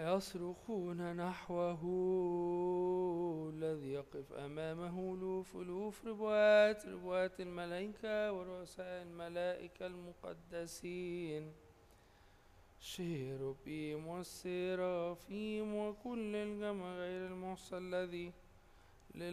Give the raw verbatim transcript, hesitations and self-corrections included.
ويصرخون نحوه، الذي يقف أمامه ألوف ألوف ربوات ربوات الملائكة ورؤساء الملائكة المقدسين، الشيروبيم والسرافيم وكل الجمع غير المحصى الذي